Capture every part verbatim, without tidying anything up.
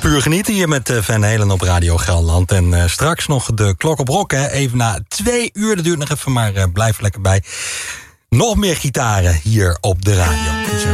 Puur genieten hier met uh, Van Halen op Radio Gelderland. En uh, straks nog de klok op rock, hè. Even na twee uur, dat duurt nog even, maar uh, blijf lekker bij. Nog meer gitaren hier op de radio. Zo.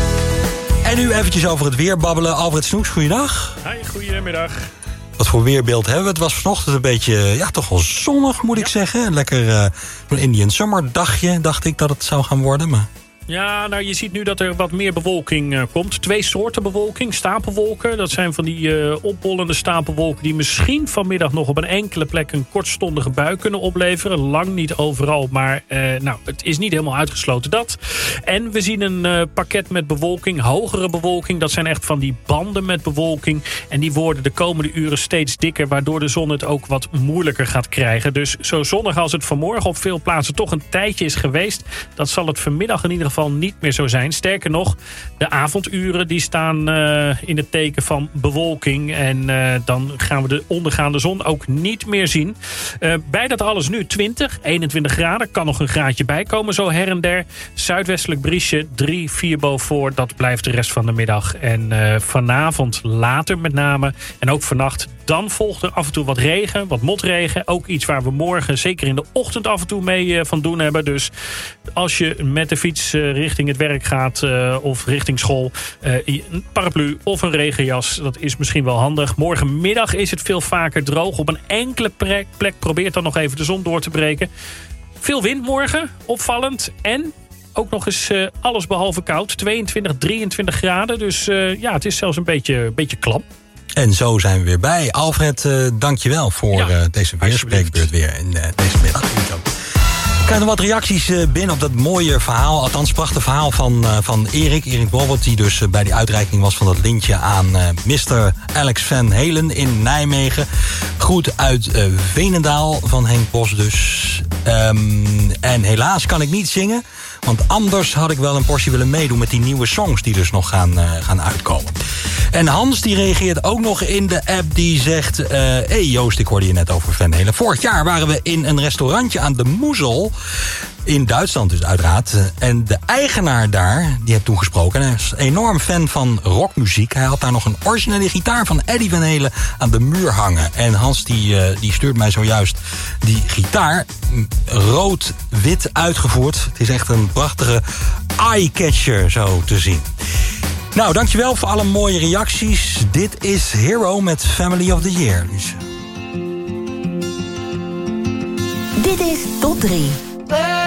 En nu eventjes over het weer babbelen. Alfred Snoeks, goeiedag. Hi, goedemiddag. Wat voor weerbeeld hebben we? Het was vanochtend een beetje, ja, toch wel zonnig, moet ja. ik zeggen. Lekker uh, een Indian Summer dagje, dacht ik dat het zou gaan worden, maar... Ja, nou je ziet nu dat er wat meer bewolking uh, komt. Twee soorten bewolking, stapelwolken. Dat zijn van die uh, opbollende stapelwolken die misschien vanmiddag nog op een enkele plek een kortstondige bui kunnen opleveren. Lang niet overal, maar uh, nou, het is niet helemaal uitgesloten dat. En we zien een uh, pakket met bewolking, hogere bewolking. Dat zijn echt van die banden met bewolking. En die worden de komende uren steeds dikker, waardoor de zon het ook wat moeilijker gaat krijgen. Dus zo zonnig als het vanmorgen op veel plaatsen toch een tijdje is geweest, dat zal het vanmiddag in ieder geval niet meer zo zijn. Sterker nog, de avonduren die staan uh, in het teken van bewolking. En uh, dan gaan we de ondergaande zon ook niet meer zien. Uh, bij dat alles nu twintig, eenentwintig graden. Kan nog een graadje bijkomen zo her en der. Zuidwestelijk briesje, drie, vier boven. Dat blijft de rest van de middag. En uh, vanavond later met name. En ook vannacht. Dan volgt er af en toe wat regen, wat motregen. Ook iets waar we morgen zeker in de ochtend af en toe mee uh, van doen hebben. Dus als je met de fiets uh, richting het werk gaat uh, of richting school, uh, een paraplu of een regenjas, dat is misschien wel handig. Morgenmiddag is het veel vaker droog. Op een enkele plek, plek probeert dan nog even de zon door te breken. Veel wind morgen, opvallend. En ook nog eens uh, alles behalve koud. tweeëntwintig, drieëntwintig graden. Dus uh, ja, het is zelfs een beetje, beetje klam. En zo zijn we weer bij. Alfred, uh, dank je wel voor ja, uh, deze weerspreekbeurt weer in uh, deze middag. Ik krijg nog wat reacties uh, binnen op dat mooie verhaal. Althans, prachtig verhaal van, uh, van Erik. Erik Bobbert, die dus uh, bij die uitreiking was van dat lintje aan uh, mister Alex Van Halen in Nijmegen. Groet uit uh, Veenendaal van Henk Bos dus. Um, en helaas kan ik niet zingen. Want anders had ik wel een portie willen meedoen met die nieuwe songs die dus nog gaan, uh, gaan uitkomen. En Hans die reageert ook nog in de app. Die zegt, uh, hey Joost, ik hoorde je net over Van Halen. Vorig jaar waren we in een restaurantje aan de Moezel. In Duitsland dus uiteraard. En de eigenaar daar, die heb toen gesproken. Hij is een enorm fan van rockmuziek. Hij had daar nog een originele gitaar van Eddie Van Halen aan de muur hangen. En Hans die, uh, die stuurt mij zojuist die gitaar. Rood-wit uitgevoerd. Het is echt een prachtige eye-catcher zo te zien. Nou, dankjewel voor alle mooie reacties. Dit is Hero met Family of the Year. Dus... Dit is Top drie.